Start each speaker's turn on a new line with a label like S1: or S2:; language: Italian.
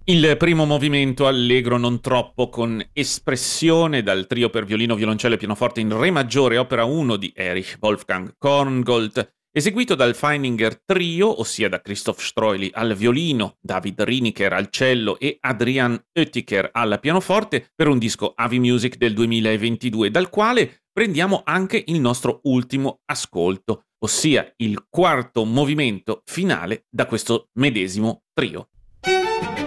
S1: Il primo movimento allegro non troppo con espressione dal trio per violino, violoncello e pianoforte in re maggiore, opera 1 di Erich Wolfgang Korngold, eseguito dal Feininger Trio, ossia da Christoph Streuli al violino, David Riniker al cello e Adrian Oettiker al pianoforte, per un disco Avi Music del 2022, dal quale prendiamo anche il nostro ultimo ascolto, ossia il quarto movimento finale da questo medesimo trio.